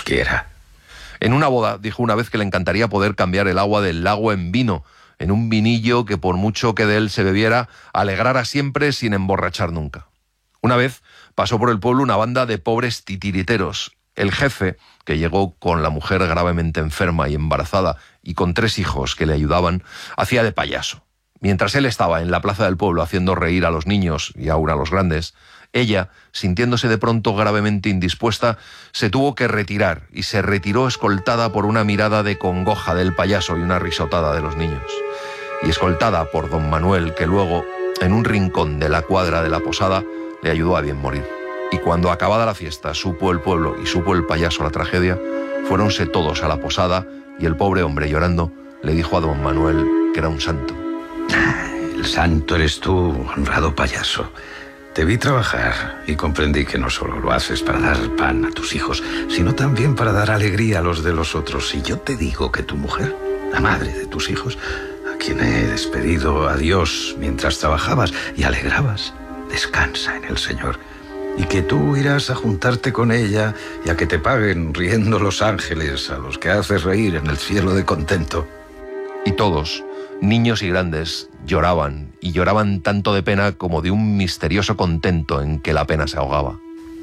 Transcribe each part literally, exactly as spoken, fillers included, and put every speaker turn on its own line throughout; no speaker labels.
cualquiera.
En una boda dijo una vez que le encantaría poder cambiar el agua del lago en vino, en un vinillo que por mucho que de él se bebiera, alegrara siempre sin emborrachar nunca. Una vez pasó por el pueblo una banda de pobres titiriteros. El jefe, que llegó con la mujer gravemente enferma y embarazada y con tres hijos que le ayudaban, hacía de payaso. Mientras él estaba en la plaza del pueblo haciendo reír a los niños y aún a los grandes, ella, sintiéndose de pronto gravemente indispuesta, se tuvo que retirar y se retiró escoltada por una mirada de congoja del payaso y una risotada de los niños. Y escoltada por don Manuel, que luego, en un rincón de la cuadra de la posada, le ayudó a bien morir. Y cuando acabada la fiesta supo el pueblo y supo el payaso la tragedia, fuéronse todos a la posada y el pobre hombre, llorando, le dijo a don Manuel que era un santo.
El santo eres tú, honrado payaso. Te vi trabajar y comprendí que no solo lo haces para dar pan a tus hijos, sino también para dar alegría a los de los otros. Y yo te digo que tu mujer, la madre de tus hijos, a quien he despedido a Dios mientras trabajabas y alegrabas, descansa en el Señor. Y que tú irás a juntarte con ella y a que te paguen riendo los ángeles a los que haces reír en el cielo de contento.
Y todos, niños y grandes, lloraban, y lloraban tanto de pena como de un misterioso contento en que la pena se ahogaba.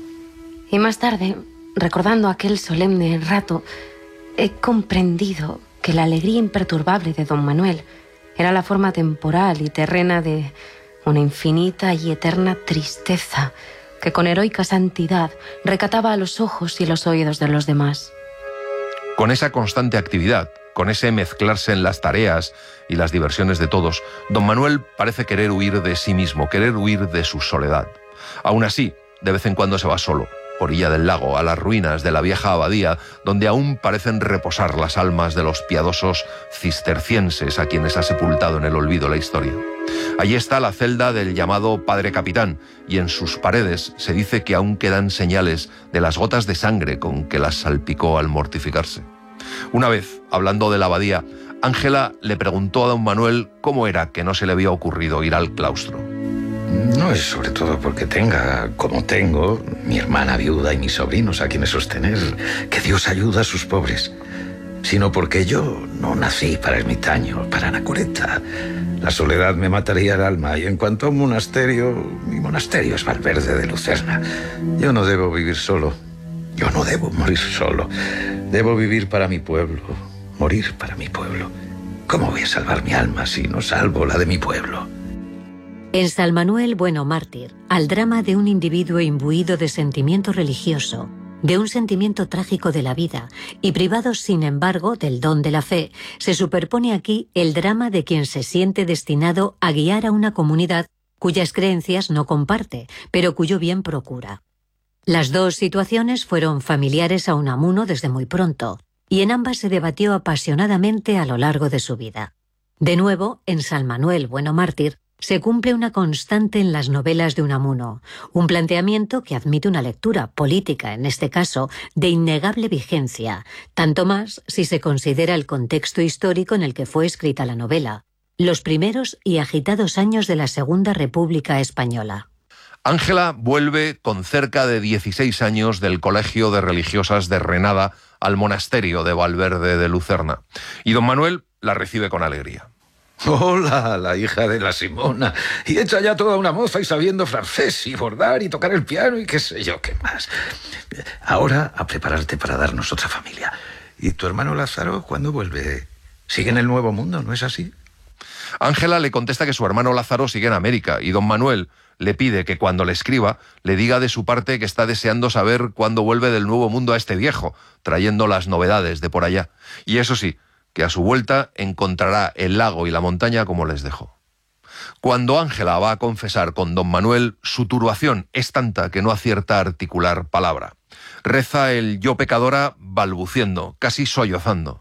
Y más tarde, recordando aquel solemne rato, he comprendido que la alegría imperturbable de don Manuel era la forma temporal y terrena de una infinita y eterna tristeza que con heroica santidad recataba a los ojos y los oídos de los demás.
Con esa constante actividad, con ese mezclarse en las tareas y las diversiones de todos, don Manuel parece querer huir de sí mismo, querer huir de su soledad. Aún así, de vez en cuando se va solo, por orilla del lago, a las ruinas de la vieja abadía, donde aún parecen reposar las almas de los piadosos cistercienses a quienes ha sepultado en el olvido la historia. Allí está la celda del llamado Padre Capitán, y en sus paredes se dice que aún quedan señales de las gotas de sangre con que las salpicó al mortificarse. Una vez, hablando de la abadía, Ángela le preguntó a don Manuel cómo era que no se le había ocurrido ir al claustro.
No es sobre todo porque tenga, como tengo, mi hermana viuda y mis sobrinos a quienes sostener que Dios ayuda a sus pobres, sino porque yo no nací para ermitaño, para anacoreta. La soledad me mataría el alma, y en cuanto a un monasterio, mi monasterio es Valverde de Lucerna. Yo no debo vivir solo, yo no debo morir solo. Debo vivir para mi pueblo, morir para mi pueblo. ¿Cómo voy a salvar mi alma si no salvo la de mi pueblo?
En San Manuel Bueno Mártir, al drama de un individuo imbuido de sentimiento religioso, de un sentimiento trágico de la vida y privado, sin embargo, del don de la fe, se superpone aquí el drama de quien se siente destinado a guiar a una comunidad cuyas creencias no comparte, pero cuyo bien procura. Las dos situaciones fueron familiares a Unamuno desde muy pronto, y en ambas se debatió apasionadamente a lo largo de su vida. De nuevo, en San Manuel Bueno Mártir, se cumple una constante en las novelas de Unamuno, un planteamiento que admite una lectura política, en este caso, de innegable vigencia, tanto más si se considera el contexto histórico en el que fue escrita la novela, los primeros y agitados años de la Segunda República Española.
Ángela vuelve con cerca de dieciséis años del Colegio de Religiosas de Renada al monasterio de Valverde de Lucerna, y don Manuel la recibe con alegría.
Hola, la hija de la Simona, y hecha ya toda una moza y sabiendo francés y bordar y tocar el piano y qué sé yo qué más. Ahora a prepararte para darnos otra familia. ¿Y tu hermano Lázaro cuándo vuelve? ¿Sigue en el Nuevo Mundo, no es así?
Ángela le contesta que su hermano Lázaro sigue en América, y don Manuel le pide que cuando le escriba le diga de su parte que está deseando saber cuándo vuelve del Nuevo Mundo a este viejo, trayendo las novedades de por allá. Y eso sí, que a su vuelta encontrará el lago y la montaña como les dejó. Cuando Ángela va a confesar con don Manuel, su turbación es tanta que no acierta a articular palabra. Reza el yo pecadora balbuciendo, casi sollozando.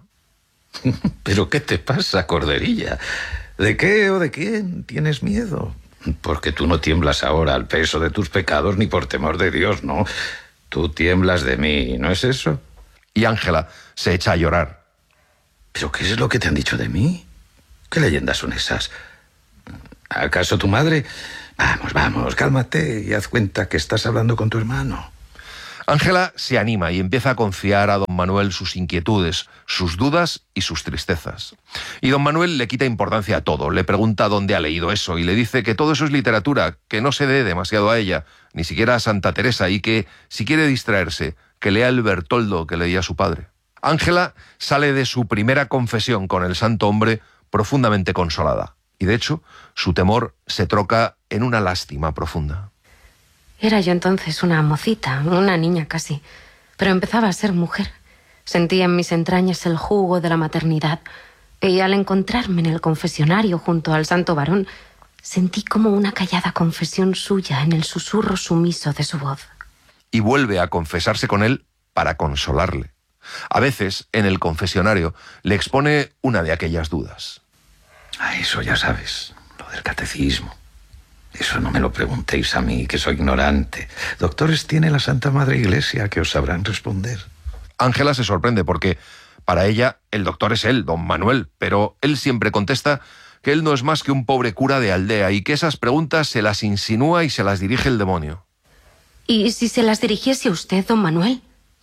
¿Pero qué te pasa, corderilla? ¿De qué o de quién tienes miedo? Porque tú no tiemblas ahora al peso de tus pecados ni por temor de Dios, no. Tú tiemblas de mí, ¿no es eso?
Y Ángela se echa a llorar.
¿Pero qué es lo que te han dicho de mí? ¿Qué leyendas son esas? ¿Acaso tu madre? Vamos, vamos, cálmate y haz cuenta que estás hablando con tu hermano.
Ángela se anima y empieza a confiar a don Manuel sus inquietudes, sus dudas y sus tristezas. Y don Manuel le quita importancia a todo, le pregunta dónde ha leído eso y le dice que todo eso es literatura, que no se dé demasiado a ella, ni siquiera a Santa Teresa, y que, si quiere distraerse, que lea el Bertoldo que leía su padre. Ángela sale de su primera confesión con el santo hombre profundamente consolada, y de hecho, su temor se troca en una lástima profunda.
Era yo entonces una mocita, una niña casi, pero empezaba a ser mujer. Sentía en mis entrañas el jugo de la maternidad, y al encontrarme en el confesionario junto al santo varón, sentí como una callada confesión suya en el susurro sumiso de su voz.
Y vuelve a confesarse con él para consolarle. A veces, en el confesionario, le expone una de aquellas dudas.
Ah, eso ya sabes, lo del catecismo. Eso no me lo preguntéis a mí, que soy ignorante. Doctores tiene la Santa Madre Iglesia que os sabrán responder.
Ángela se sorprende porque, para ella, el doctor es él, don Manuel, pero él siempre contesta que él no es más que un pobre cura de aldea y que esas preguntas se las insinúa y se las dirige el demonio.
¿Y si se las dirigiese usted, don Manuel?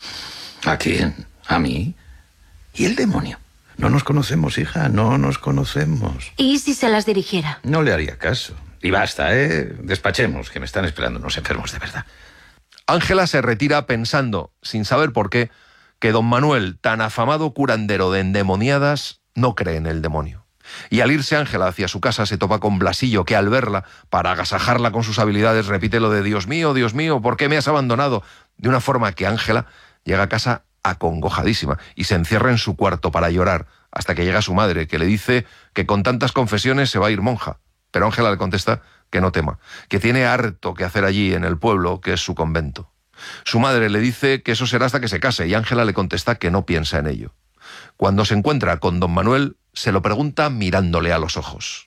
¿A quién? ¿A mí? ¿Y el demonio? No nos conocemos, hija, no nos conocemos.
¿Y si se las dirigiera?
No le haría caso. Y basta, ¿eh? Despachemos, que me están esperando unos enfermos de verdad.
Ángela se retira pensando, sin saber por qué, que don Manuel, tan afamado curandero de endemoniadas, no cree en el demonio. Y al irse Ángela hacia su casa se topa con Blasillo, que al verla, para agasajarla con sus habilidades, repite lo de «Dios mío, Dios mío, ¿por qué me has abandonado?», de una forma que Ángela llega a casa acongojadísima y se encierra en su cuarto para llorar, hasta que llega su madre, que le dice que con tantas confesiones se va a ir monja. Pero Ángela le contesta que no tema, que tiene harto que hacer allí en el pueblo, que es su convento. Su madre le dice que eso será hasta que se case, y Ángela le contesta que no piensa en ello. Cuando se encuentra con don Manuel, se lo pregunta mirándole a los ojos.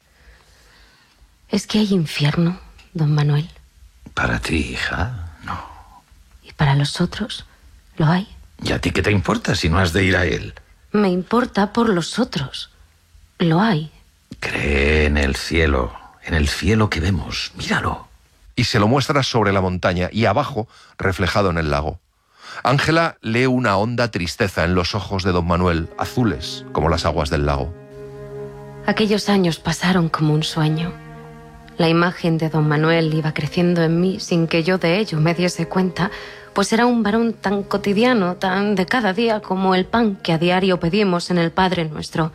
¿Es que hay infierno, don Manuel?
Para ti, hija, no.
¿Y para los otros lo hay?
¿Y a ti qué te importa si no has de ir a él?
Me importa por los otros. Lo hay.
Cree en el cielo, en el cielo que vemos, míralo.
Y se lo muestra sobre la montaña y abajo, reflejado en el lago. Ángela lee una honda tristeza en los ojos de don Manuel, azules como las aguas del lago.
Aquellos años pasaron como un sueño. La imagen de don Manuel iba creciendo en mí sin que yo de ello me diese cuenta, pues era un varón tan cotidiano, tan de cada día como el pan que a diario pedimos en el Padre Nuestro.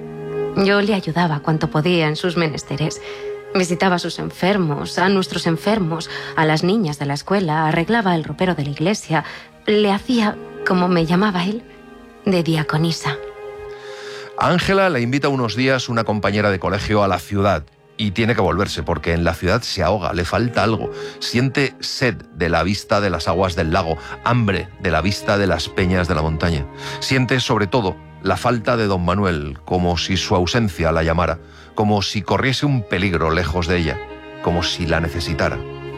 Yo le ayudaba cuanto podía en sus menesteres. Visitaba a sus enfermos, a nuestros enfermos, a las niñas de la escuela, arreglaba el ropero de la iglesia. Le hacía, como me llamaba él, de diaconisa.
A Ángela le invita unos días una compañera de colegio a la ciudad y tiene que volverse porque en la ciudad se ahoga, le falta algo. Siente sed de la vista de las aguas del lago, hambre de la vista de las peñas de la montaña. Siente sobre todo la falta de don Manuel, como si su ausencia la llamara, como si corriese un peligro lejos de ella, como si la necesitara.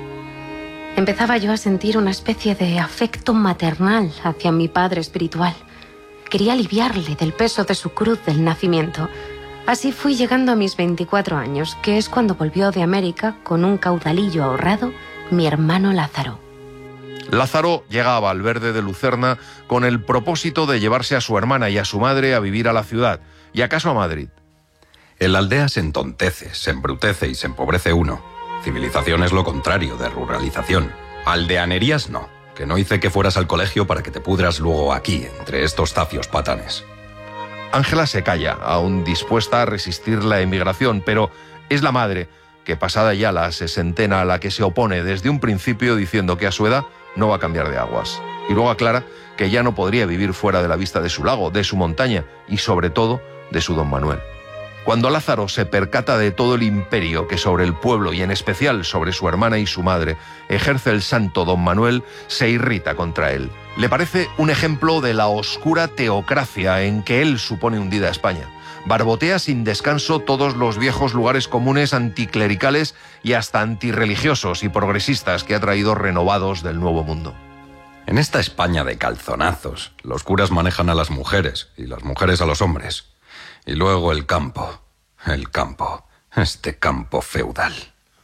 Empezaba yo a sentir una especie de afecto maternal hacia mi padre espiritual. Quería aliviarle del peso de su cruz del nacimiento. Así fui llegando a mis veinticuatro años, que es cuando volvió de América con un caudalillo ahorrado mi hermano Lázaro.
Lázaro llega a Valverde de Lucerna con el propósito de llevarse a su hermana y a su madre a vivir a la ciudad, y acaso a Madrid.
En la aldea se entontece, se embrutece y se empobrece uno. Civilización es lo contrario de ruralización. Aldeanerías no, que no hice que fueras al colegio para que te pudras luego aquí, entre estos zafios patanes.
Ángela se calla, aún dispuesta a resistir la emigración, pero es la madre, que pasada ya la sesentena, a la que se opone desde un principio diciendo que a su edad no va a cambiar de aguas. Y luego aclara que ya no podría vivir fuera de la vista de su lago, de su montaña y sobre todo de su don Manuel. Cuando Lázaro se percata de todo el imperio que sobre el pueblo y en especial sobre su hermana y su madre ejerce el santo don Manuel, se irrita contra él. Le parece un ejemplo de la oscura teocracia en que él supone hundida a España. Barbotea sin descanso todos los viejos lugares comunes anticlericales y hasta antirreligiosos y progresistas que ha traído renovados del Nuevo Mundo.
En esta España de calzonazos, los curas manejan a las mujeres y las mujeres a los hombres. Y luego el campo, el campo, este campo feudal.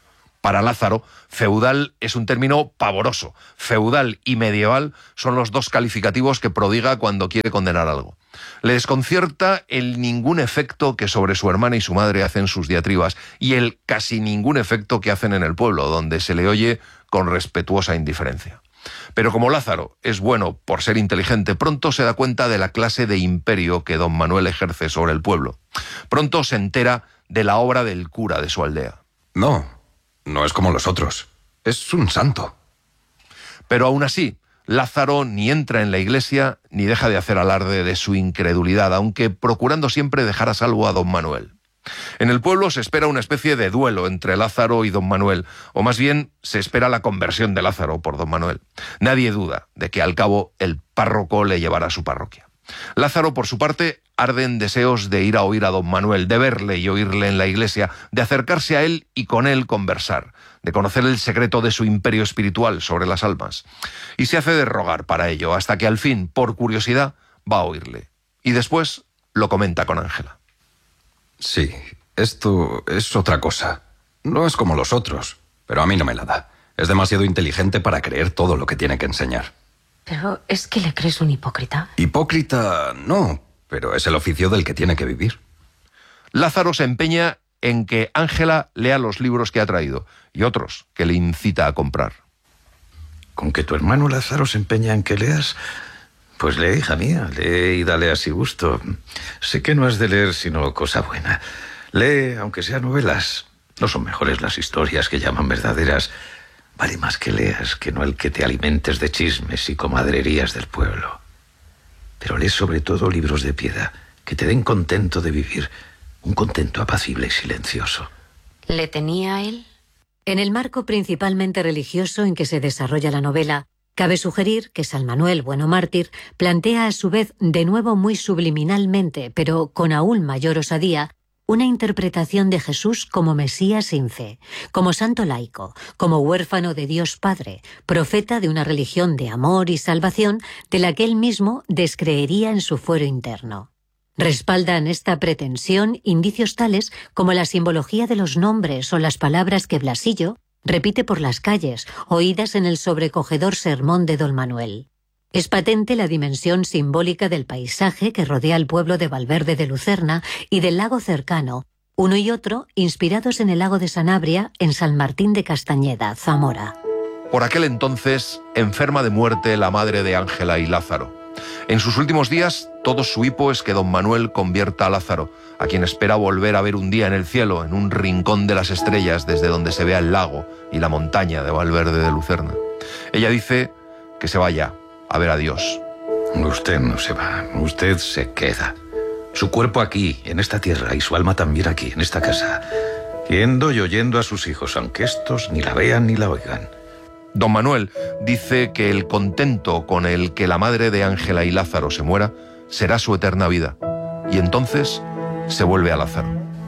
Para Lázaro, feudal es un término pavoroso. Feudal y medieval son los dos calificativos que prodiga cuando quiere condenar algo. Le desconcierta el ningún efecto que sobre su hermana y su madre hacen sus diatribas y el casi ningún efecto que hacen en el pueblo, donde se le oye con respetuosa indiferencia. Pero como Lázaro es bueno por ser inteligente, pronto se da cuenta de la clase de imperio que don Manuel ejerce sobre el pueblo. Pronto se entera de la obra del cura de su aldea.
No, no es como los otros. Es un santo.
Pero aún así, Lázaro ni entra en la iglesia ni deja de hacer alarde de su incredulidad, aunque procurando siempre dejar a salvo a don Manuel. En el pueblo se espera una especie de duelo entre Lázaro y don Manuel, o más bien se espera la conversión de Lázaro por don Manuel. Nadie duda de que al cabo el párroco le llevará a su parroquia. Lázaro, por su parte, arde en deseos de ir a oír a don Manuel, de verle y oírle en la iglesia, de acercarse a él y con él conversar, de conocer el secreto de su imperio espiritual sobre las almas. Y se hace de rogar para ello, hasta que al fin, por curiosidad, va a oírle. Y después lo comenta con Ángela.
Sí, esto es otra cosa. No es como los otros, pero a mí no me la da. Es demasiado inteligente para creer todo lo que tiene que enseñar.
Pero es que le crees un hipócrita.
Hipócrita, no, pero es el oficio del que tiene que vivir.
Lázaro se empeña en que Ángela lea los libros que ha traído y otros que le incita a comprar.
¿Con que tu hermano Lázaro se empeña en que leas? Pues lee, hija mía, lee y dale así gusto. Sé que no has de leer sino cosa buena. Lee, aunque sean novelas. No son mejores las historias que llaman verdaderas. Vale más que leas que no el que te alimentes de chismes y comadrerías del pueblo. Pero lee sobre todo libros de piedad, que te den contento de vivir, un contento apacible y silencioso.
¿Le tenía a él?
En el marco principalmente religioso en que se desarrolla la novela, cabe sugerir que San Manuel, bueno mártir, plantea a su vez de nuevo muy subliminalmente, pero con aún mayor osadía, una interpretación de Jesús como Mesías sin fe, como santo laico, como huérfano de Dios Padre, profeta de una religión de amor y salvación de la que él mismo descreería en su fuero interno. Respaldan esta pretensión indicios tales como la simbología de los nombres o las palabras que Blasillo repite por las calles, oídas en el sobrecogedor sermón de don Manuel. Es patente la dimensión simbólica del paisaje que rodea el pueblo de Valverde de Lucerna y del lago cercano, uno y otro inspirados en el lago de Sanabria en San Martín de Castañeda, Zamora.
Por aquel entonces, enferma de muerte la madre de Ángela y Lázaro. En sus últimos días, todo su hipo es que don Manuel convierta a Lázaro, a quien espera volver a ver un día en el cielo, en un rincón de las estrellas desde donde se vea el lago y la montaña de Valverde de Lucerna. Ella dice que se vaya a ver a Dios.
Usted no se va, usted se queda. Su cuerpo aquí, en esta tierra, y su alma también aquí, en esta casa, yendo y oyendo a sus hijos, aunque estos ni la vean ni la oigan.
Don Manuel dice que el contento con el que la madre de Ángela y Lázaro se muera será su eterna vida, y entonces se vuelve a Lázaro.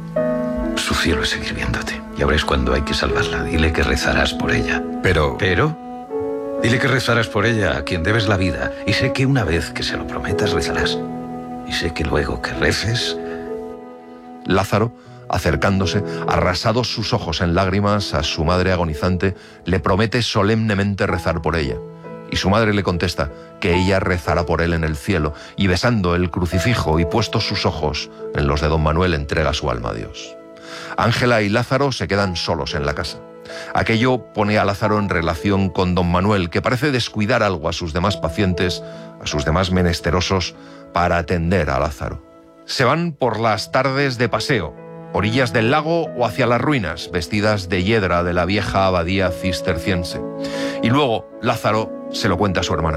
Su cielo es seguir viéndote. Ya verás cuando hay que salvarla. Dile que rezarás por ella.
Pero...
¿Pero? Dile que rezarás por ella, a quien debes la vida. Y sé que una vez que se lo prometas, rezarás. Y sé que luego que reces...
Lázaro, acercándose, arrasados sus ojos en lágrimas a su madre agonizante, le promete solemnemente rezar por ella. Y su madre le contesta que ella rezará por él en el cielo, y besando el crucifijo y puestos sus ojos en los de don Manuel, entrega su alma a Dios. Ángela y Lázaro se quedan solos en la casa. Aquello pone a Lázaro en relación con don Manuel, que parece descuidar algo a sus demás pacientes, a sus demás menesterosos, para atender a Lázaro. Se van por las tardes de paseo, orillas del lago o hacia las ruinas, vestidas de hiedra de la vieja abadía cisterciense. Y luego Lázaro se lo cuenta a su hermana.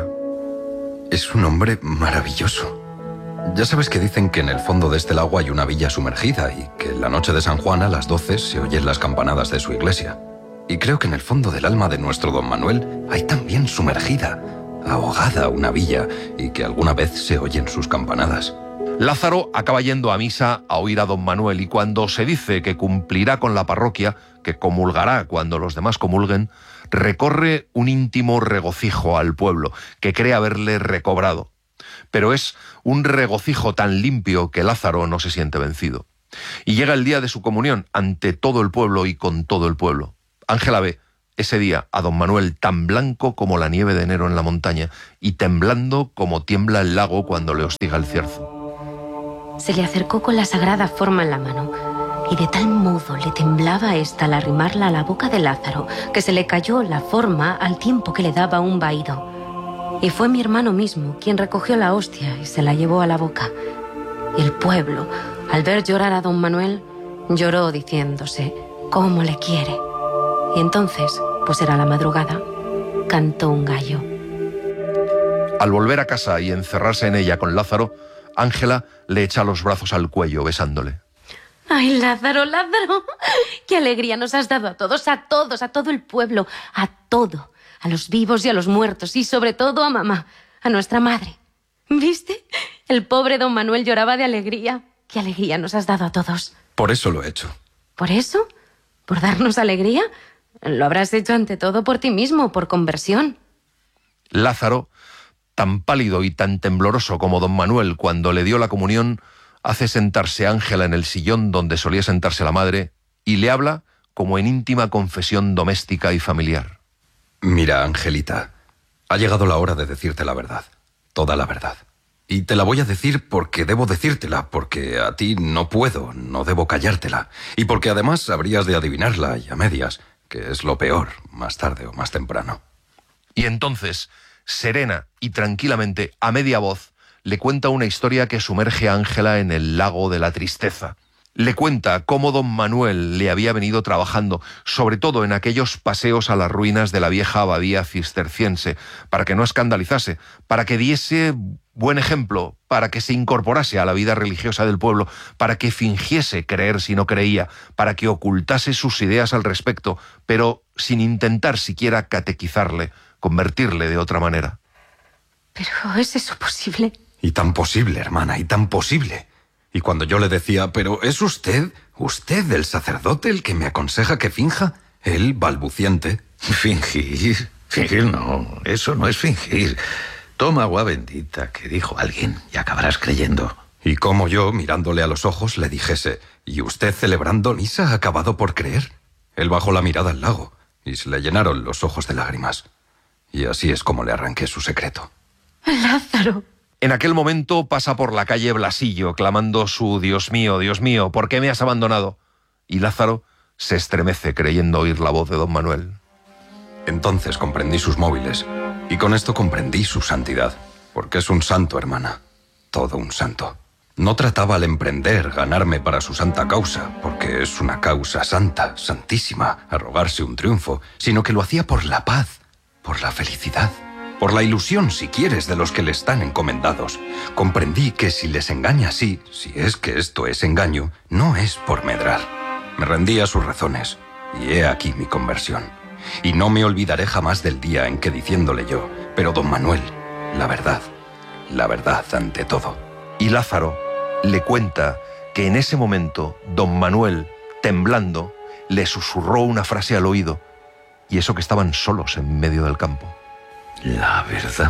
Es un hombre maravilloso. Ya sabes que dicen que en el fondo de este lago hay una villa sumergida y que en la noche de San Juan a las doce se oyen las campanadas de su iglesia. Y creo que en el fondo del alma de nuestro don Manuel hay también sumergida, ahogada una villa, y que alguna vez se oyen sus campanadas.
Lázaro acaba yendo a misa a oír a don Manuel, y cuando se dice que cumplirá con la parroquia, que comulgará cuando los demás comulguen, recorre un íntimo regocijo al pueblo, que cree haberle recobrado. Pero es un regocijo tan limpio que Lázaro no se siente vencido. Y llega el día de su comunión ante todo el pueblo y con todo el pueblo. Ángela ve ese día a don Manuel tan blanco como la nieve de enero en la montaña y temblando como tiembla el lago cuando le hostiga el cierzo.
Se le acercó con la sagrada forma en la mano y de tal modo le temblaba esta al arrimarla a la boca de Lázaro que se le cayó la forma al tiempo que le daba un vaído. Y fue mi hermano mismo quien recogió la hostia y se la llevó a la boca. Y el pueblo, al ver llorar a don Manuel, lloró diciéndose cómo le quiere. Y entonces, pues era la madrugada, cantó un gallo.
Al volver a casa y encerrarse en ella con Lázaro, Ángela le echa los brazos al cuello besándole.
¡Ay, Lázaro, Lázaro! ¡Qué alegría nos has dado a todos, a todos, a todo el pueblo, a todo! A los vivos y a los muertos, y sobre todo a mamá, a nuestra madre. ¿Viste? El pobre don Manuel lloraba de alegría. ¡Qué alegría nos has dado a todos!
Por eso lo he hecho.
¿Por eso? ¿Por darnos alegría? Lo habrás hecho ante todo por ti mismo, por conversión.
Lázaro, tan pálido y tan tembloroso como don Manuel cuando le dio la comunión, hace sentarse a Ángela en el sillón donde solía sentarse la madre y le habla como en íntima confesión doméstica y familiar.
Mira, Angelita, ha llegado la hora de decirte la verdad, toda la verdad. Y te la voy a decir porque debo decírtela, porque a ti no puedo, no debo callártela. Y porque además habrías de adivinarla y a medias, que es lo peor, más tarde o más temprano.
Y entonces, serena y tranquilamente, a media voz, le cuenta una historia que sumerge a Ángela en el lago de la tristeza. Le cuenta cómo don Manuel le había venido trabajando, sobre todo en aquellos paseos a las ruinas de la vieja abadía cisterciense, para que no escandalizase, para que diese buen ejemplo, para que se incorporase a la vida religiosa del pueblo, para que fingiese creer si no creía, para que ocultase sus ideas al respecto, pero sin intentar siquiera catequizarle, convertirle de otra manera.
¿Pero es eso posible?
Y tan posible, hermana, y tan posible. Y cuando yo le decía, pero ¿es usted, usted el sacerdote el que me aconseja que finja? Él, balbuciente.
Fingir, fingir no, eso no es fingir. Toma agua bendita, que dijo alguien, y acabarás creyendo.
Y como yo, mirándole a los ojos, le dijese, ¿y usted celebrando misa ha acabado por creer? Él bajó la mirada al lago, y se le llenaron los ojos de lágrimas. Y así es como le arranqué su secreto.
Lázaro.
En aquel momento pasa por la calle Blasillo, clamando su «Dios mío, Dios mío, ¿por qué me has abandonado?» Y Lázaro se estremece creyendo oír la voz de don Manuel.
Entonces comprendí sus móviles, y con esto comprendí su santidad, porque es un santo, hermana, todo un santo. No trataba al emprender ganarme para su santa causa, porque es una causa santa, santísima, arrogarse un triunfo, sino que lo hacía por la paz, por la felicidad. Por la ilusión, si quieres, de los que le están encomendados. Comprendí que si les engaña así, si es que esto es engaño, no es por medrar. Me rendí a sus razones, y he aquí mi conversión. Y no me olvidaré jamás del día en que diciéndole yo, pero don Manuel, la verdad, la verdad ante todo.
Y Lázaro le cuenta que en ese momento don Manuel, temblando, le susurró una frase al oído, y eso que estaban solos en medio del campo.
La verdad.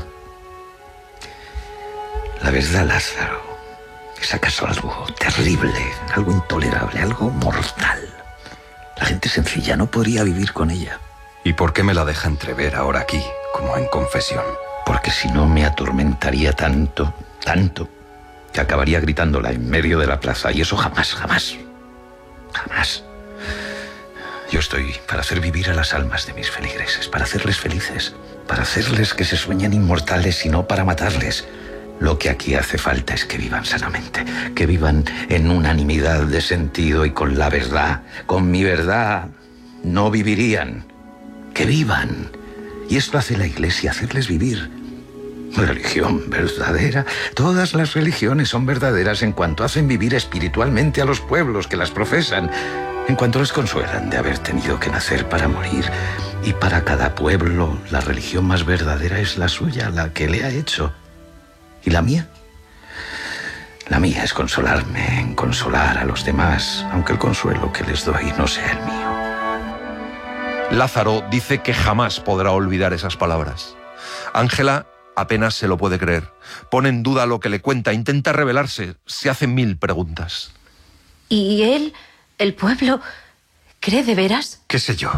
La verdad, Lázaro. ¿Es acaso algo terrible, algo intolerable, algo mortal? La gente sencilla no podría vivir con ella.
¿Y por qué me la deja entrever ahora aquí, como en confesión?
Porque si no me atormentaría tanto, tanto, que acabaría gritándola en medio de la plaza. Y eso jamás, jamás, jamás. Yo estoy para hacer vivir a las almas de mis feligreses, para hacerles felices, para hacerles que se sueñen inmortales y no para matarles. Lo que aquí hace falta es que vivan sanamente, que vivan en unanimidad de sentido y con la verdad. Con mi verdad no vivirían. Que vivan. Y esto hace la Iglesia, hacerles vivir. Religión verdadera. Todas las religiones son verdaderas en cuanto hacen vivir espiritualmente a los pueblos que las profesan, en cuanto les consuelan de haber tenido que nacer para morir. Y para cada pueblo, la religión más verdadera es la suya, la que le ha hecho. ¿Y la mía? La mía es consolarme en consolar a los demás, aunque el consuelo que les doy no sea el mío.
Lázaro dice que jamás podrá olvidar esas palabras. Ángela apenas se lo puede creer. Pone en duda lo que le cuenta, intenta rebelarse, se hace mil preguntas.
¿Y él, el pueblo, cree de veras?
¿Qué sé yo?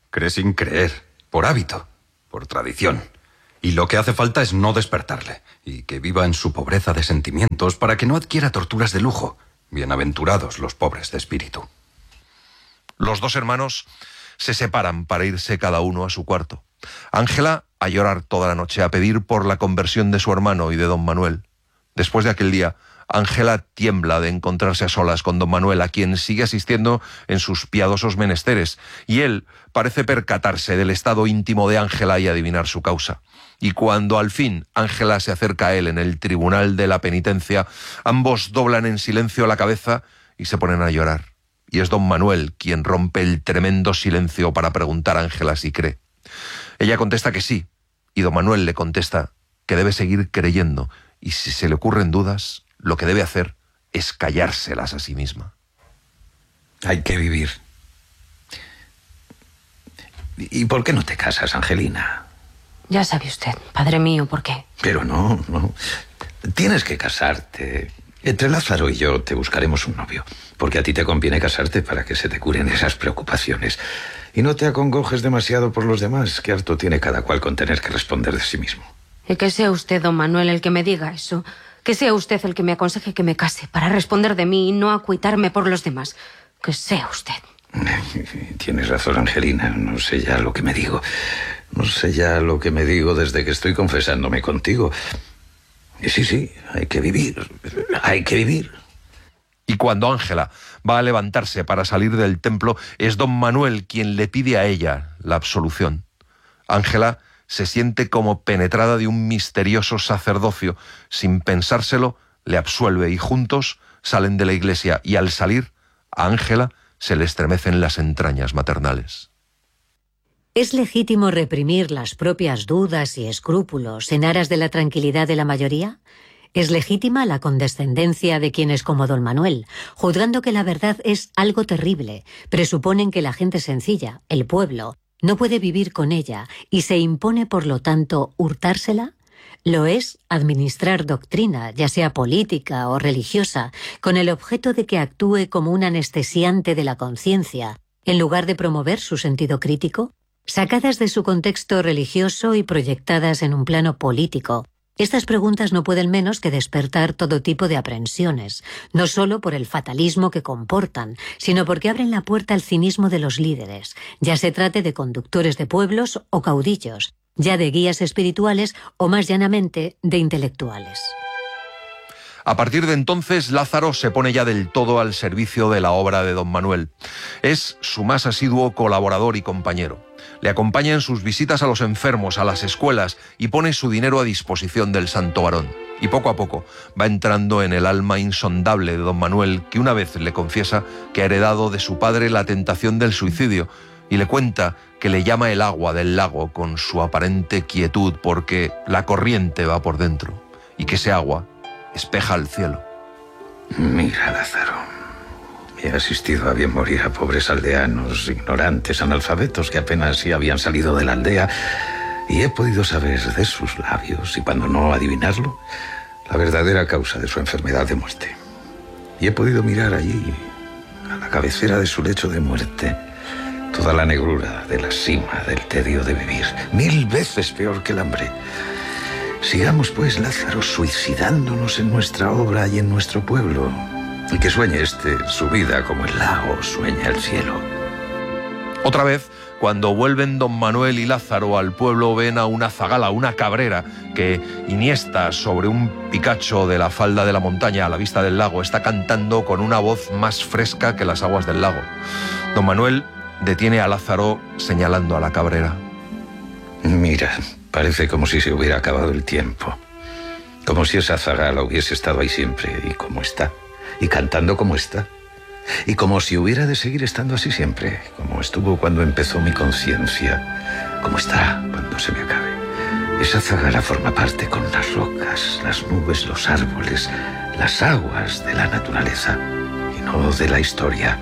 Cree sin creer, por hábito, por tradición. Y lo que hace falta es no despertarle, y que viva en su pobreza de sentimientos para que no adquiera torturas de lujo. Bienaventurados los pobres de espíritu.
Los dos hermanos se separan para irse cada uno a su cuarto. Ángela a llorar toda la noche, a pedir por la conversión de su hermano y de don Manuel. Después de aquel día, Ángela tiembla de encontrarse a solas con don Manuel, a quien sigue asistiendo en sus piadosos menesteres, y él parece percatarse del estado íntimo de Ángela y adivinar su causa. Y cuando al fin Ángela se acerca a él en el tribunal de la penitencia, ambos doblan en silencio la cabeza y se ponen a llorar. Y es don Manuel quien rompe el tremendo silencio para preguntar a Ángela si cree. Ella contesta que sí, y don Manuel le contesta que debe seguir creyendo, y si se le ocurren dudas, lo que debe hacer es callárselas a sí misma.
Hay que vivir. ¿Y por qué no te casas, Angelina?
Ya sabe usted, padre mío, ¿por qué?
Pero no, no. Tienes que casarte. Entre Lázaro y yo te buscaremos un novio, porque a ti te conviene casarte para que se te curen esas preocupaciones. Y no te acongojes demasiado por los demás, que harto tiene cada cual con tener que responder de sí mismo.
Y que sea usted, don Manuel, el que me diga eso. Que sea usted el que me aconseje que me case para responder de mí y no acuitarme por los demás. Que sea usted.
Tienes razón, Angelina. No sé ya lo que me digo. No sé ya lo que me digo desde que estoy confesándome contigo. Y sí, sí, hay que vivir. Hay que vivir.
Y cuando Ángela va a levantarse para salir del templo, es don Manuel quien le pide a ella la absolución. Ángela se siente como penetrada de un misterioso sacerdocio. Sin pensárselo, le absuelve y juntos salen de la iglesia, y al salir, a Ángela se le estremecen las entrañas maternales.
¿Es legítimo reprimir las propias dudas y escrúpulos en aras de la tranquilidad de la mayoría? ¿Es legítima la condescendencia de quienes, como don Manuel, juzgando que la verdad es algo terrible, presuponen que la gente sencilla, el pueblo, no puede vivir con ella y se impone, por lo tanto, hurtársela? Lo es administrar doctrina, ya sea política o religiosa, con el objeto de que actúe como un anestesiante de la conciencia, en lugar de promover su sentido crítico. Sacadas de su contexto religioso y proyectadas en un plano político, estas preguntas no pueden menos que despertar todo tipo de aprensiones, no solo por el fatalismo que comportan, sino porque abren la puerta al cinismo de los líderes, ya se trate de conductores de pueblos o caudillos, ya de guías espirituales o más llanamente de intelectuales.
A partir de entonces, Lázaro se pone ya del todo al servicio de la obra de don Manuel. Es su más asiduo colaborador y compañero. Le acompaña en sus visitas a los enfermos, a las escuelas, y pone su dinero a disposición del santo varón. Y poco a poco va entrando en el alma insondable de don Manuel, que una vez le confiesa que ha heredado de su padre la tentación del suicidio, y le cuenta que le llama el agua del lago con su aparente quietud porque la corriente va por dentro, y que ese agua espeja el cielo.
Mira, Lázaro, he asistido a bien morir a pobres aldeanos, ignorantes, analfabetos que apenas si habían salido de la aldea, y he podido saber de sus labios, y cuando no adivinarlo, la verdadera causa de su enfermedad de muerte. Y he podido mirar allí, a la cabecera de su lecho de muerte, toda la negrura de la sima del tedio de vivir, mil veces peor que el hambre. Sigamos, pues, Lázaro, suicidándonos en nuestra obra y en nuestro pueblo, y que sueñe este su vida como el lago sueña el cielo.
Otra vez, cuando vuelven don Manuel y Lázaro al pueblo, ven a una zagala, una cabrera, que, iniesta sobre un picacho de la falda de la montaña a la vista del lago, está cantando con una voz más fresca que las aguas del lago. Don Manuel detiene a Lázaro señalando a la cabrera.
Mira, parece como si se hubiera acabado el tiempo. Como si esa zagala hubiese estado ahí siempre, y como está. Y cantando como está. Y como si hubiera de seguir estando así siempre, como estuvo cuando empezó mi conciencia, como estará cuando se me acabe. Esa zagala forma parte con las rocas, las nubes, los árboles, las aguas de la naturaleza, y no de la historia.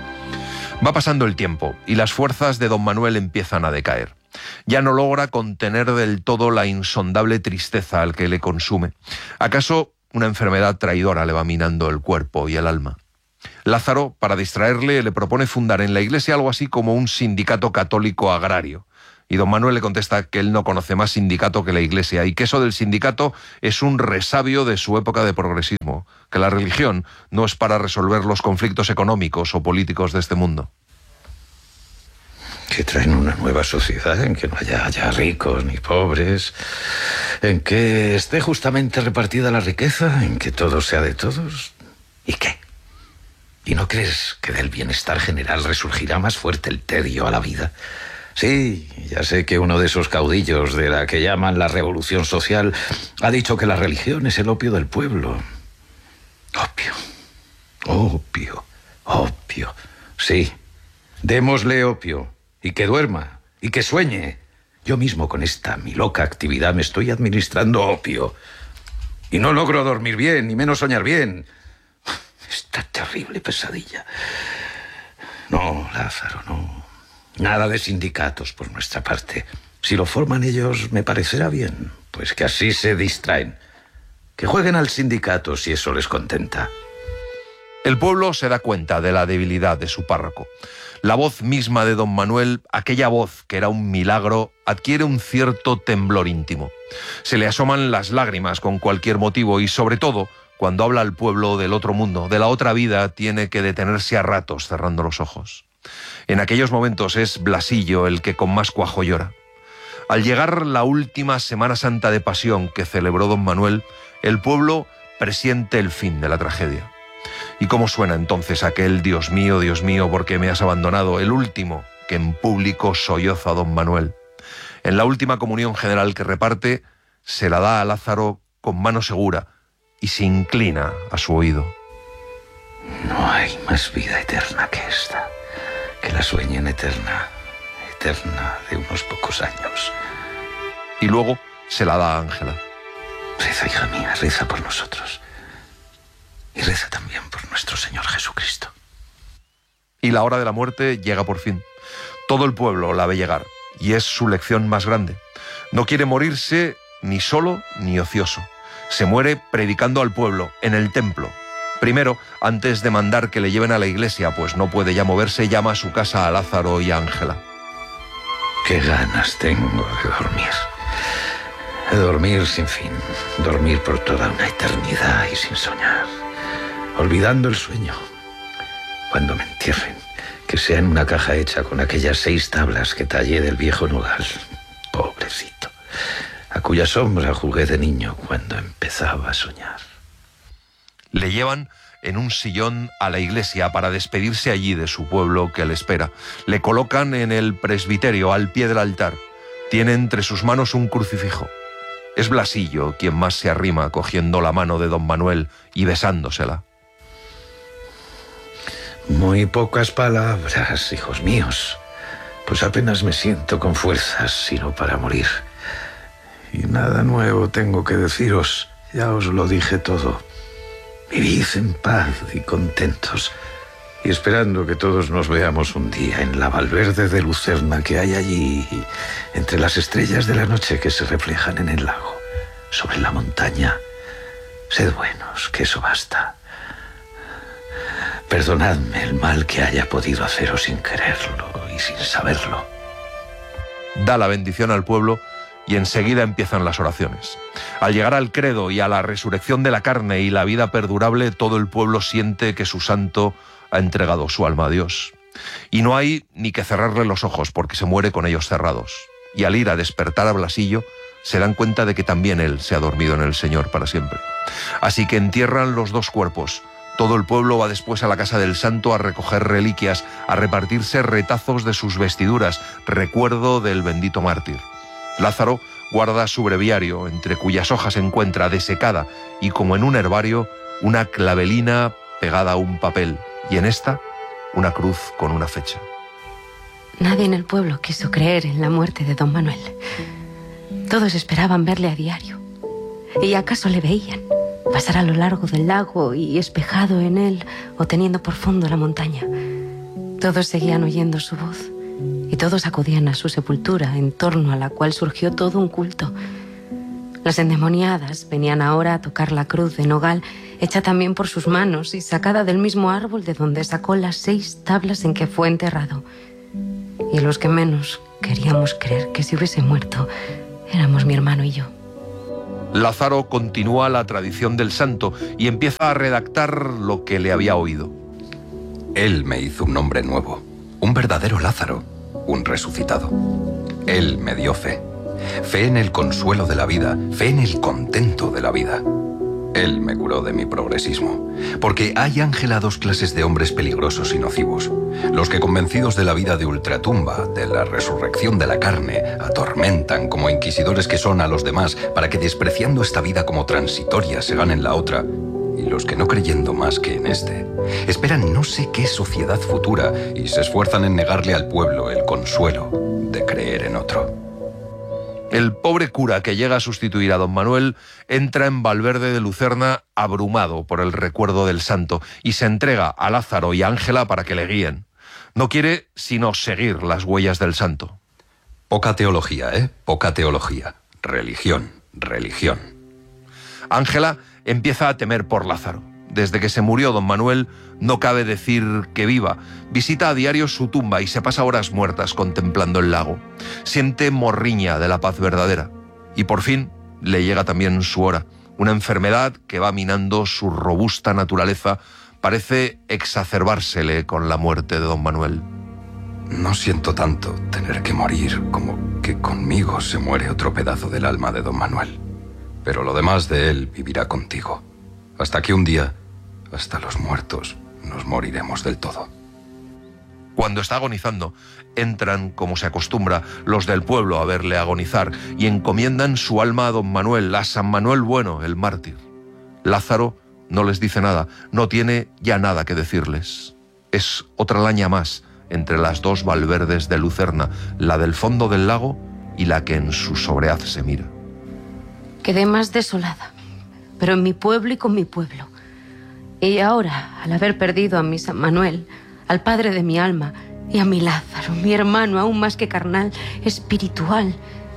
Va pasando el tiempo, y las fuerzas de don Manuel empiezan a decaer. Ya no logra contener del todo la insondable tristeza al que le consume. ¿Acaso una enfermedad traidora le va minando el cuerpo y el alma? Lázaro, para distraerle, le propone fundar en la iglesia algo así como un sindicato católico agrario. Y don Manuel le contesta que él no conoce más sindicato que la iglesia y que eso del sindicato es un resabio de su época de progresismo, que la religión no es para resolver los conflictos económicos o políticos de este mundo.
Que traen una nueva sociedad en que no haya, haya ricos ni pobres, en que esté justamente repartida la riqueza, en que todo sea de todos. ¿Y qué? ¿Y no crees que del bienestar general resurgirá más fuerte el tedio a la vida? Sí, ya sé que uno de esos caudillos de la que llaman la revolución social ha dicho que la religión es el opio del pueblo. Opio, opio, opio. Sí, démosle opio. Y que duerma, y que sueñe. Yo mismo con esta mi loca actividad me estoy administrando opio. Y no logro dormir bien, ni menos soñar bien. Esta terrible pesadilla. No, Lázaro, no. Nada de sindicatos por nuestra parte. Si lo forman ellos, me parecerá bien. Pues que así se distraen. Que jueguen al sindicato si eso les contenta.
El pueblo se da cuenta de la debilidad de su párroco. La voz misma de don Manuel, aquella voz que era un milagro, adquiere un cierto temblor íntimo. Se le asoman las lágrimas con cualquier motivo y, sobre todo, cuando habla al pueblo del otro mundo, de la otra vida, tiene que detenerse a ratos cerrando los ojos. En aquellos momentos es Blasillo el que con más cuajo llora. Al llegar la última Semana Santa de Pasión que celebró don Manuel, el pueblo presiente el fin de la tragedia. ¿Y cómo suena entonces aquel Dios mío, Dios mío, por qué me has abandonado? El último que en público solloza a don Manuel. En la última comunión general que reparte, se la da a Lázaro con mano segura y se inclina a su oído.
No hay más vida eterna que esta, que la sueñen eterna, eterna de unos pocos años.
Y luego se la da a Ángela.
Reza, hija mía, reza por nosotros. Y reza también por nuestro Señor Jesucristo.
Y la hora de la muerte llega por fin. Todo el pueblo la ve llegar, y es su lección más grande. No quiere morirse ni solo ni ocioso. Se muere predicando al pueblo, en el templo. Primero, antes de mandar que le lleven a la iglesia, pues no puede ya moverse, llama a su casa a Lázaro y a Ángela.
Qué ganas tengo de dormir. De dormir sin fin. Dormir por toda una eternidad y sin soñar. Olvidando el sueño. Cuando me entierren, que sea en una caja hecha con aquellas seis tablas que tallé del viejo nogal. Pobrecito. A cuya sombra jugué de niño cuando empezaba a soñar.
Le llevan en un sillón a la iglesia para despedirse allí de su pueblo que le espera. Le colocan en el presbiterio, al pie del altar. Tiene entre sus manos un crucifijo. Es Blasillo quien más se arrima cogiendo la mano de don Manuel y besándosela.
Muy pocas palabras, hijos míos, pues apenas me siento con fuerzas sino para morir. Y nada nuevo tengo que deciros, ya os lo dije todo. Vivid en paz y contentos, y esperando que todos nos veamos un día en la valverde de lucerna que hay allí, entre las estrellas de la noche que se reflejan en el lago, sobre la montaña. Sed buenos, que eso basta. Perdonadme el mal que haya podido haceros sin quererlo y sin saberlo.
Da la bendición al pueblo y enseguida empiezan las oraciones. Al llegar al credo y a la resurrección de la carne y la vida perdurable, todo el pueblo siente que su santo ha entregado su alma a Dios. Y no hay ni que cerrarle los ojos porque se muere con ellos cerrados. Y al ir a despertar a Blasillo, se dan cuenta de que también él se ha dormido en el Señor para siempre. Así que entierran los dos cuerpos. Todo el pueblo va después a la casa del santo a recoger reliquias, a repartirse retazos de sus vestiduras, recuerdo del bendito mártir. Lázaro guarda su breviario, entre cuyas hojas encuentra desecada y como en un herbario, una clavelina pegada a un papel, y en esta, una cruz con una fecha.
Nadie en el pueblo quiso creer en la muerte de don Manuel. Todos esperaban verle a diario. ¿Y acaso le veían pasar a lo largo del lago y espejado en él o teniendo por fondo la montaña? Todos seguían oyendo su voz y todos acudían a su sepultura, en torno a la cual surgió todo un culto. Las endemoniadas venían ahora a tocar la cruz de nogal, hecha también por sus manos y sacada del mismo árbol de donde sacó las seis tablas en que fue enterrado. Y los que menos queríamos creer que se hubiese muerto éramos mi hermano y yo.
Lázaro continúa la tradición del santo y empieza a redactar lo que le había oído.
Él me hizo un nombre nuevo, un verdadero Lázaro, un resucitado. Él me dio fe. Fe en el consuelo de la vida, fe en el contento de la vida. Él me curó de mi progresismo. Porque hay, Ángela, dos clases de hombres peligrosos y nocivos. Los que, convencidos de la vida de ultratumba, de la resurrección de la carne, atormentan como inquisidores que son a los demás para que, despreciando esta vida como transitoria, se ganen la otra. Y los que, no creyendo más que en este, esperan no sé qué sociedad futura y se esfuerzan en negarle al pueblo el consuelo de creer en otro.
El pobre cura que llega a sustituir a don Manuel entra en Valverde de Lucerna abrumado por el recuerdo del santo y se entrega a Lázaro y a Ángela para que le guíen. No quiere sino seguir las huellas del santo.
Poca teología, ¿eh? Poca teología. Religión, religión.
Ángela empieza a temer por Lázaro. Desde que se murió don Manuel, no cabe decir que viva. Visita a diario su tumba y se pasa horas muertas contemplando el lago. Siente morriña de la paz verdadera. Y por fin le llega también su hora. Una enfermedad que va minando su robusta naturaleza parece exacerbársele con la muerte de don Manuel.
No siento tanto tener que morir como que conmigo se muere otro pedazo del alma de don Manuel. Pero lo demás de él vivirá contigo. Hasta que un día, hasta los muertos, nos moriremos del todo.
Cuando está agonizando, entran, como se acostumbra, los del pueblo a verle agonizar y encomiendan su alma a don Manuel, a San Manuel Bueno, el mártir. Lázaro no les dice nada, no tiene ya nada que decirles. Es otra laña más entre las dos Valverdes de Lucerna, la del fondo del lago y la que en su sobrehaz se mira.
Quedé más desolada, pero en mi pueblo y con mi pueblo. Y ahora, al haber perdido a mi San Manuel, al padre de mi alma, y a mi Lázaro, mi hermano, aún más que carnal, espiritual,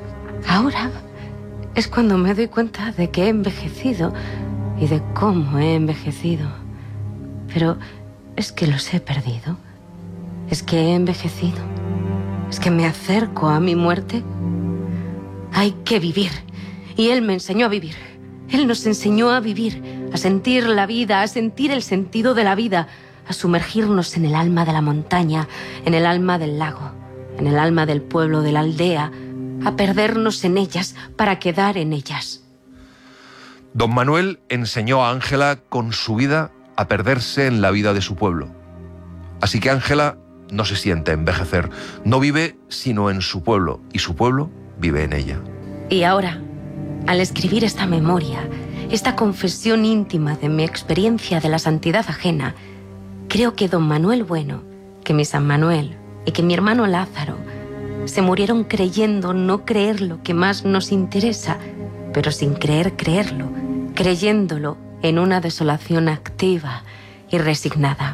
ahora es cuando me doy cuenta de que he envejecido y de cómo he envejecido. Pero es que los he perdido, es que he envejecido, es que me acerco a mi muerte. Hay que vivir, y él me enseñó a vivir. Él nos enseñó a vivir, a sentir la vida, a sentir el sentido de la vida, a sumergirnos en el alma de la montaña, en el alma del lago, en el alma del pueblo, de la aldea, a perdernos en ellas para quedar en ellas.
Don Manuel enseñó a Ángela con su vida a perderse en la vida de su pueblo. Así que Ángela no se siente envejecer, no vive sino en su pueblo, y su pueblo vive en ella.
Y ahora, al escribir esta memoria, esta confesión íntima de mi experiencia de la santidad ajena, creo que don Manuel Bueno, que mi San Manuel y que mi hermano Lázaro se murieron creyendo no creer lo que más nos interesa, pero sin creer creerlo, creyéndolo en una desolación activa y resignada.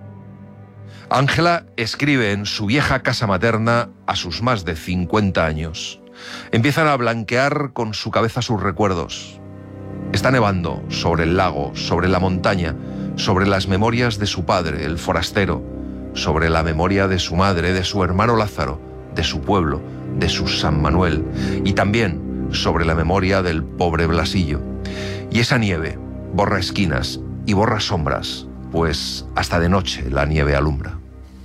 Ángela escribe en su vieja casa materna a sus más de cincuenta años. Empiezan a blanquear con su cabeza sus recuerdos. Está nevando sobre el lago, sobre la montaña, sobre las memorias de su padre, el forastero, sobre la memoria de su madre, de su hermano Lázaro, de su pueblo, de su San Manuel, y también sobre la memoria del pobre Blasillo. Y esa nieve borra esquinas y borra sombras, pues hasta de noche la nieve alumbra.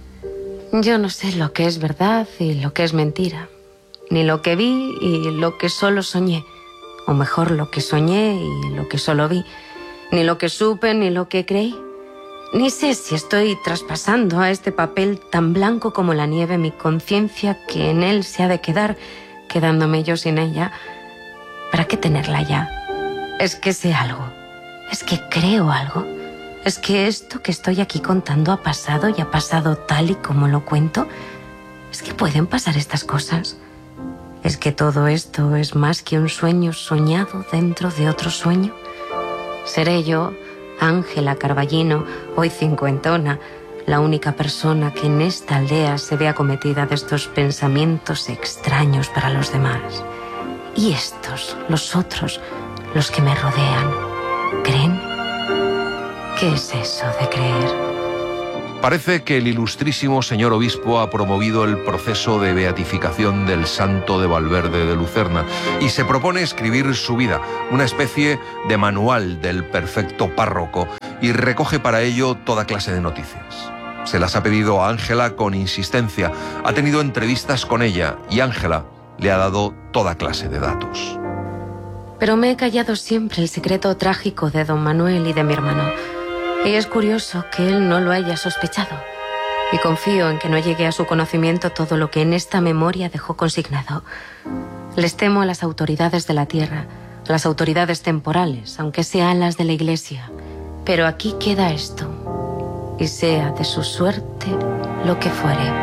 Yo no sé lo que es verdad y lo que es mentira, ni lo que vi y lo que solo soñé, o mejor lo que soñé y lo que solo vi, ni lo que supe ni lo que creí. Ni sé si estoy traspasando a este papel tan blanco como la nieve mi conciencia, que en él se ha de quedar, quedándome yo sin ella. ¿Para qué tenerla ya? Es que sé algo, es que creo algo, es que esto que estoy aquí contando ha pasado y ha pasado tal y como lo cuento. Es que pueden pasar estas cosas. ¿Es que todo esto es más que un sueño soñado dentro de otro sueño? ¿Seré yo, Ángela Carballino, hoy cincuentona, la única persona que en esta aldea se ve acometida de estos pensamientos extraños para los demás? ¿Y estos, los otros, los que me rodean, creen? ¿Qué es eso de creer?
Parece que el ilustrísimo señor obispo ha promovido el proceso de beatificación del santo de Valverde de Lucerna y se propone escribir su vida, una especie de manual del perfecto párroco, y recoge para ello toda clase de noticias. Se las ha pedido a Ángela con insistencia, ha tenido entrevistas con ella y Ángela le ha dado toda clase de datos.
Pero me he callado siempre el secreto trágico de don Manuel y de mi hermano. Y es curioso que él no lo haya sospechado. Y confío en que no llegue a su conocimiento todo lo que en esta memoria dejó consignado. Les temo a las autoridades de la tierra, a las autoridades temporales, aunque sean las de la Iglesia. Pero aquí queda esto, y sea de su suerte lo que fuere.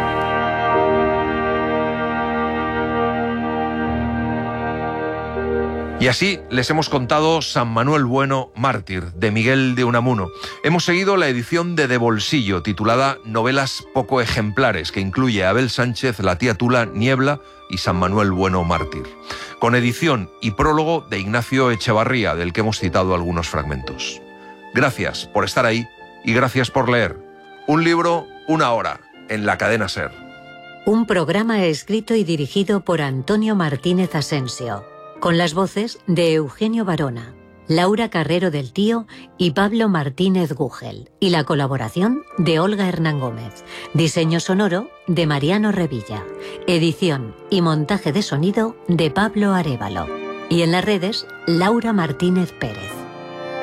Y así les hemos contado San Manuel Bueno, mártir, de Miguel de Unamuno. Hemos seguido la edición de De Bolsillo, titulada Novelas poco ejemplares, que incluye a Abel Sánchez, La tía Tula, Niebla y San Manuel Bueno, mártir. Con edición y prólogo de Ignacio Echevarría, del que hemos citado algunos fragmentos. Gracias por estar ahí y gracias por leer. Un libro, una hora, en la cadena SER.
Un programa escrito y dirigido por Antonio Martínez Asensio, con las voces de Eugenio Barona, Laura Carrero del Tío y Pablo Martínez Gugel, y la colaboración de Olga Hernán Gómez, diseño sonoro de Mariano Revilla, edición y montaje de sonido de Pablo Arévalo, y en las redes Laura Martínez Pérez.